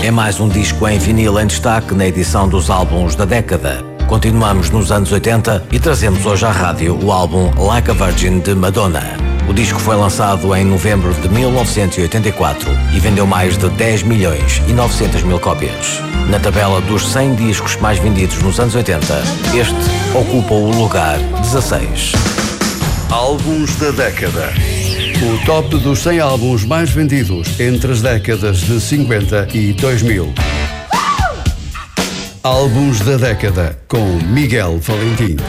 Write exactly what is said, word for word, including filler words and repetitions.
é mais um disco em vinil em destaque na edição dos álbuns da década. Continuamos nos anos oitenta e trazemos hoje à rádio o álbum Like a Virgin de Madonna. O disco foi lançado em novembro de mil novecentos e oitenta e quatro e vendeu mais de dez milhões e novecentas mil cópias. Na tabela dos cem discos mais vendidos nos anos oitenta, este ocupa o lugar dezasseis. Álbuns da década. O top dos cem álbuns mais vendidos entre as décadas de cinquenta e dois mil. Álbuns da década com Miguel Valentim.